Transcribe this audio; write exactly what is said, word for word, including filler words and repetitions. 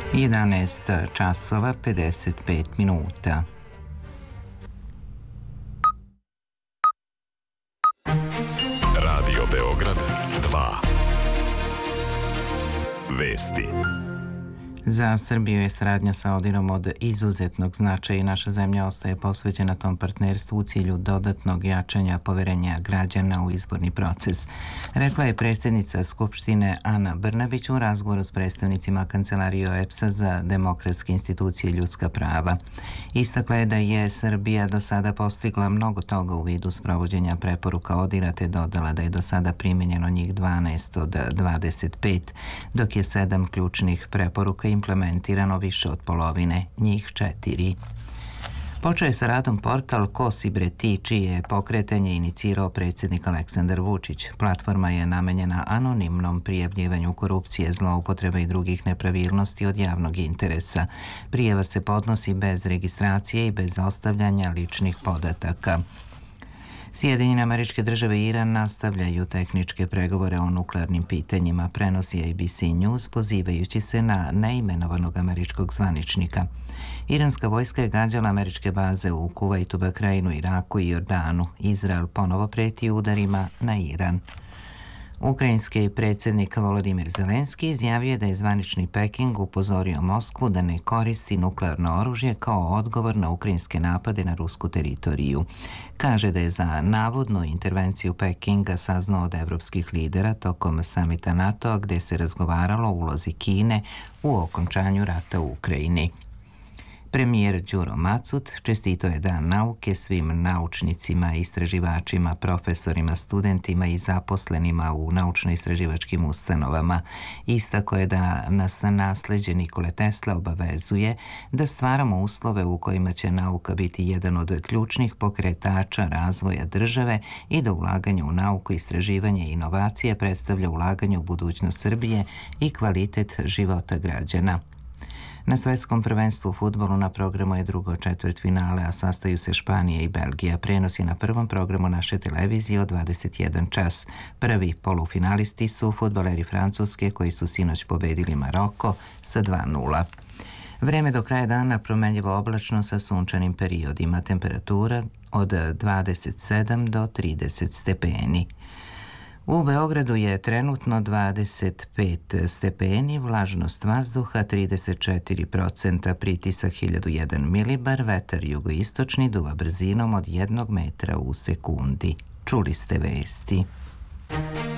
jedanaest časova pedeset pet minuta. Radio Beograd dva. Vesti. Za Srbiju je saradnja sa Odirom od izuzetnog značaja i naša zemlja ostaje posvećena tom partnerstvu u cilju dodatnog jačanja poverenja građana u izborni proces, rekla je predsjednica Skupštine Ana Brnabić u razgovoru s predstavnicima Kancelarije O E B S-a za demokratske institucije i ljudska prava. Istakla je da je Srbija do sada postigla mnogo toga u vidu sprovođenja preporuka Odira, te dodala da je do sada primjenjeno njih dvanaest od dvadeset pet, dok je sedam ključnih preporuka implementirano više od polovine, njih četiri. Počeo je sa radom portal Ko si bre ti, čije je pokretanje inicirao predsjednik Aleksandar Vučić. Platforma je namenjena anonimnom prijavljivanju korupcije, zloupotreba i drugih nepravilnosti od javnog interesa. Prijava se podnosi bez registracije i bez ostavljanja ličnih podataka. Sjedinjene Američke Države i Iran nastavljaju tehničke pregovore o nuklearnim pitanjima, prenosi A B C News pozivajući se na neimenovanog američkog zvaničnika. Iranska vojska je gađala američke baze u Kuvajtu, Bahreinu, Iraku i Jordanu. Izrael ponovo preti udarima na Iran. Ukrajinski predsjednik Volodimir Zelenski izjavio je da je zvanični Peking upozorio Moskvu da ne koristi nuklearno oružje kao odgovor na ukrajinske napade na rusku teritoriju. Kaže da je za navodnu intervenciju Pekinga saznao od evropskih lidera tokom samita NATO-a gdje se razgovaralo o ulozi Kine u okončanju rata u Ukrajini. Premijer Đuro Macut čestitao je Dan nauke svim naučnicima, istraživačima, profesorima, studentima i zaposlenima u naučno-istraživačkim ustanovama. Istako je da nas nasleđe Nikole Tesla obavezuje da stvaramo uslove u kojima će nauka biti jedan od ključnih pokretača razvoja države i da ulaganje u nauku, istraživanje i inovacije predstavlja ulaganje u budućnost Srbije i kvalitet života građana. Na svjetskom prvenstvu u fudbalu na programu je drugo četvrtfinale, a sastaju se Španija i Belgija. Prenos je na prvom programu naše televizije od dvadeset jedan čas. Prvi polufinalisti su fudbaleri Francuske koji su sinoć pobedili Maroko sa dva nula. Vreme do kraja dana promenljivo oblačno sa sunčanim periodima. Temperatura od dvadeset sedam do trideset stepeni. U Beogradu je trenutno dvadeset pet stepeni, vlažnost vazduha trideset četiri procenta, pritisak hiljadu jedan milibar, vetar jugoistočni duva brzinom od jednog metra u sekundi. Čuli ste vesti.